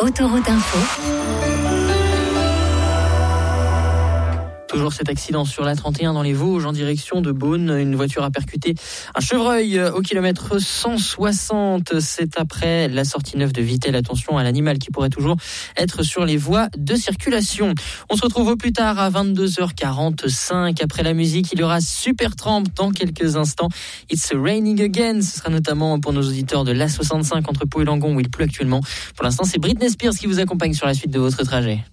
Autoroute Info. Toujours cet accident sur la 31 dans les Vosges en direction de Beaune. Une voiture a percuté un chevreuil au kilomètre 160. C'est après la sortie 9 de Vittel. Attention à l'animal qui pourrait toujours être sur les voies de circulation. On se retrouve au plus tard à 22h45. Après la musique, il y aura Supertramp dans quelques instants. It's raining again. Ce sera notamment pour nos auditeurs de l'A65 entre Pau et Langon où il pleut actuellement. Pour l'instant, c'est Britney Spears qui vous accompagne sur la suite de votre trajet.